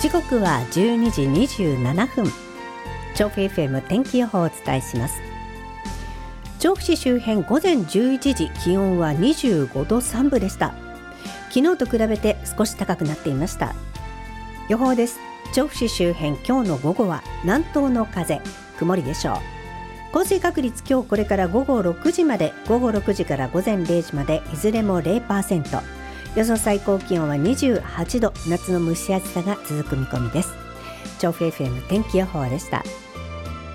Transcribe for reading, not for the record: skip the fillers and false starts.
時刻は12時27分。調布 FM 天気予報をお伝えします。調布市周辺午前11時、気温は25度3分でした。昨日と比べて少し高くなっていました。予報です。調布市周辺、今日の午後は南東の風、曇りでしょう。降水確率、今日これから午後6時まで、午後6時から午前0時までいずれも 0%。 予想最高気温は28度、夏の蒸し暑さが続く見込みです。調布 FM 天気予報でした。